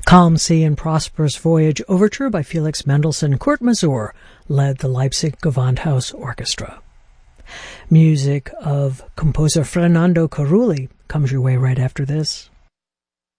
Calm Sea and Prosperous Voyage Overture by Felix Mendelssohn. Kurt Masur led the Leipzig Gewandhaus Orchestra. Music of composer Fernando Carulli comes your way right after this.